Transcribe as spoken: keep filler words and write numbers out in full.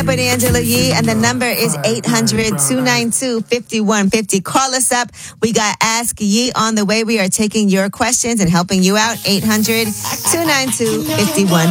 with Angela Yee, and the number is eight hundred, two nine two, five one five zero. Call us up. We got Ask Yee on the way. We are taking your questions and helping you out. eight hundred, two nine two, five one